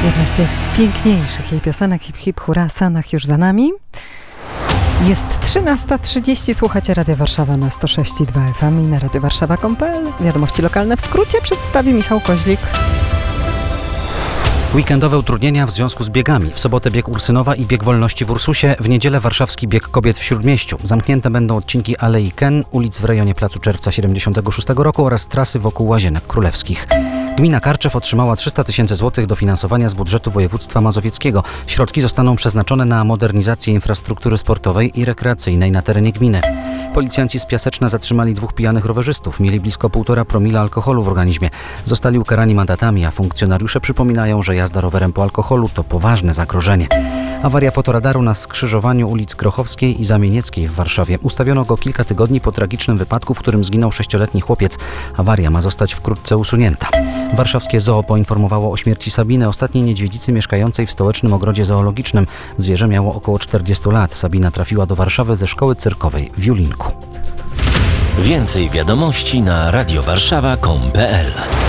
Jedna z piękniejszych jej piosenek Hip Hip Hurra Sanach już za nami. Jest 13:30, słuchacie Radia Warszawa na 106,2 FM i na radiowarszawa.pl. Wiadomości lokalne w skrócie przedstawi Michał Koźlik. Weekendowe utrudnienia w związku z biegami. W sobotę bieg Ursynowa i bieg Wolności w Ursusie. W niedzielę warszawski bieg kobiet w Śródmieściu. Zamknięte będą odcinki Alei Ken, ulic w rejonie Placu Czerwca 76 roku oraz trasy wokół Łazienek Królewskich. Gmina Karczew otrzymała 300 000 złotych dofinansowania z budżetu województwa mazowieckiego. Środki zostaną przeznaczone na modernizację infrastruktury sportowej i rekreacyjnej na terenie gminy. Policjanci z Piaseczna zatrzymali 2 pijanych rowerzystów. Mieli blisko 1,5 promila alkoholu w organizmie. Zostali ukarani mandatami, a funkcjonariusze przypominają, że jazda rowerem po alkoholu to poważne zagrożenie. Awaria fotoradaru na skrzyżowaniu ulic Grochowskiej i Zamienieckiej w Warszawie. Ustawiono go kilka tygodni po tragicznym wypadku, w którym zginął 6-letni chłopiec. Awaria ma zostać wkrótce usunięta. Warszawskie zoo poinformowało o śmierci Sabiny, ostatniej niedźwiedzicy mieszkającej w stołecznym ogrodzie zoologicznym. Zwierzę miało około 40 lat. Sabina trafiła do Warszawy ze szkoły cyrkowej w Julinku. Więcej wiadomości na radiowarszawa.pl.